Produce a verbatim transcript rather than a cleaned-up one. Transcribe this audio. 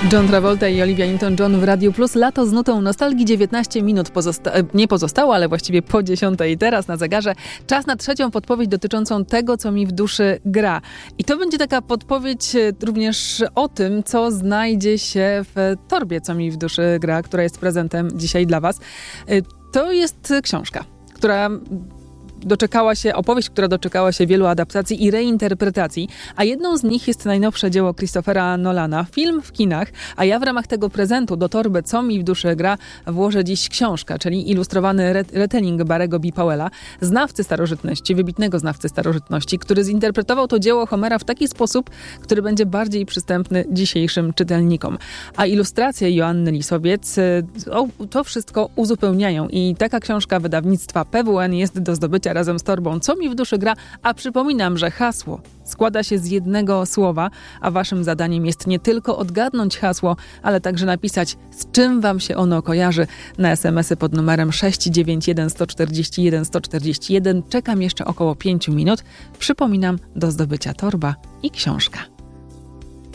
John Travolta i Olivia Newton-John w Radiu Plus. Lato z nutą nostalgii. dziewiętnaście minut pozosta- nie pozostało, ale właściwie po dziesiątej teraz na zegarze. Czas na trzecią podpowiedź dotyczącą tego, co mi w duszy gra. I to będzie taka podpowiedź również o tym, co znajdzie się w torbie, co mi w duszy gra, która jest prezentem dzisiaj dla was. To jest książka, która... doczekała się, opowieść, która doczekała się wielu adaptacji i reinterpretacji, a jedną z nich jest najnowsze dzieło Christophera Nolana, film w kinach, a ja w ramach tego prezentu do torby Co mi w duszy gra włożę dziś książkę, czyli ilustrowany retelling Barry'ego B. Powella, znawcy starożytności, wybitnego znawcy starożytności, który zinterpretował to dzieło Homera w taki sposób, który będzie bardziej przystępny dzisiejszym czytelnikom. A ilustracje Joanny Lisowiec o, to wszystko uzupełniają i taka książka wydawnictwa P W N jest do zdobycia razem z torbą Co mi w duszy gra, a przypominam, że hasło składa się z jednego słowa, a waszym zadaniem jest nie tylko odgadnąć hasło, ale także napisać, z czym wam się ono kojarzy na es em esy pod numerem sześć dziewięć jeden jeden cztery jeden jeden cztery jeden. Czekam jeszcze około pięciu minut. Przypominam, do zdobycia torba i książka.